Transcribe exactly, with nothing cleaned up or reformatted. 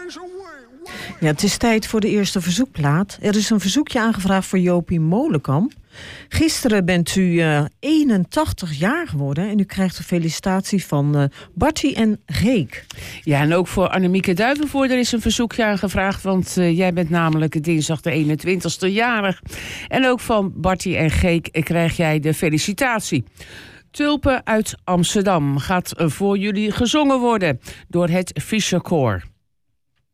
Ja, het is tijd voor de eerste verzoekplaat. Er is een verzoekje aangevraagd voor Jopie Molenkamp. Gisteren bent u uh, eenentachtig jaar geworden en u krijgt een felicitatie van uh, Bartie en Geek. Ja, en ook voor Annemieke Duivenvoorder is een verzoekje aangevraagd, want uh, jij bent namelijk dinsdag de eenentwintigste jarig. En ook van Bartie en Geek krijg jij de felicitatie. Tulpen uit Amsterdam gaat voor jullie gezongen worden door het Fischer Koor.